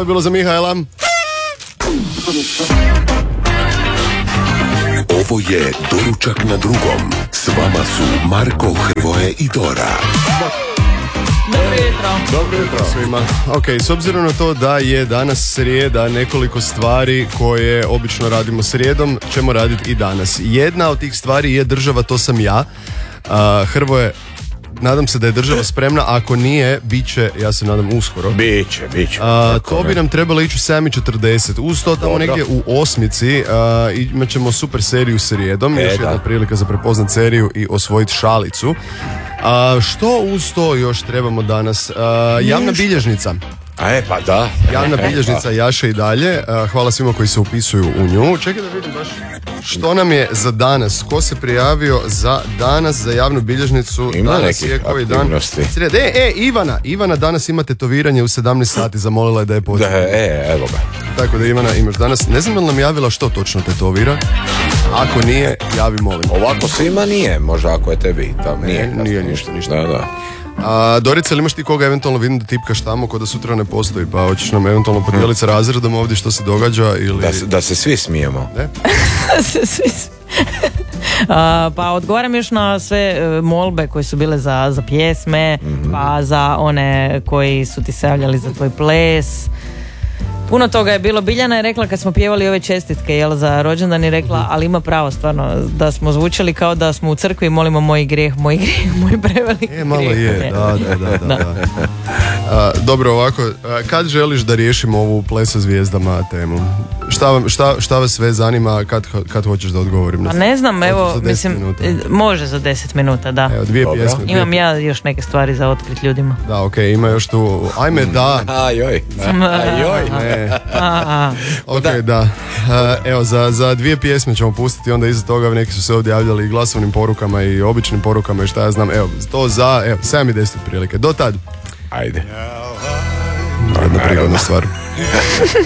je bilo za Mihajla. Ovo je Doručak na drugom. S vama su Marko, Hrvoje i Dora. Dobro jutro svima. Ok, s obzirom na to da je danas srijeda, nekoliko stvari koje obično radimo srijedom ćemo raditi i danas. Jedna od tih stvari je država, to sam ja. Hrvoje, nadam se da je država spremna, ako nije, bit će, ja se nadam, uskoro. Biće. To bi nam trebalo ići u 7:40. Uz to tamo negdje u 8:00 imat ćemo super seriju srijedom. Još jedna prilika za prepoznat seriju i osvojiti šalicu. Što uz to još trebamo danas? Javna bilježnica. Pa da. Javna bilježnica jaše i dalje. Hvala svima koji se upisuju u nju. Čekaj da vidim baš što nam je za danas. Ko se prijavio za danas za javnu bilježnicu? Ima danas nekih aktivnosti. Ivana danas ima tetoviranje u 17 sati. Zamolila je da je poziv. Evo ga. Tako da Ivana imaš danas. Ne znam da li nam javila što točno tetovira. Ako nije, javi molim. Ovako svima nije, možda ako je tebi tam nije ništa. Da. Dorica, ili imaš ti koga eventualno vidim da tipkaš tamo ko da sutra ne postoji, pa hoćeš nam eventualno podijeliti sa razredom ovdje što se događa ili... Da se svi smijemo. Ne? Pa odgovaram još na sve molbe koje su bile za pjesme, pa za one koji su ti se javljali za tvoj ples. Puno toga je bilo. Biljana je rekla kad smo pjevali ove čestitke za rođendan, je rekla, ali ima pravo stvarno da smo zvučali kao da smo u crkvi i molimo moj grijeh, moj preveliki grijeh. Malo je, da. Dobro, ovako, kad želiš da riješimo ovu ples sa zvijezdama temu? Šta vas sve zanima, kad hoćeš da odgovorim? Pa ne znam, evo, mislim, može za 10 minuta, da. Evo, dvije pjesme. Imam ja još neke stvari za otkrit ljudima. Da, okej, ima još tu, ajme da. Ajoj. Ok, da. Evo, za dvije pjesme ćemo pustiti, onda iza toga neki su se ovdje javljali i glasovnim porukama i običnim porukama i šta ja znam. Evo, to za 7:10 prilike. Do tad. Ajde. Jedna prigodna stvar.